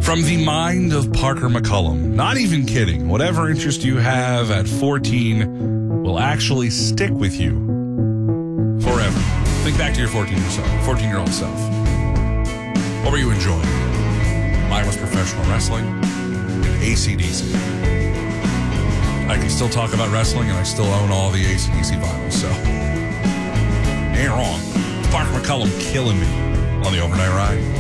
From the mind of Parker McCullum. Not even kidding. Whatever interest you have at 14 will actually stick with you forever. Think back to your 14-year-old self. What were you enjoying? Mine was professional wrestling and AC/DC. I can still talk about wrestling, and I still own all the AC/DC vinyls, so ain't wrong. Parker McCullum killing me on the overnight ride.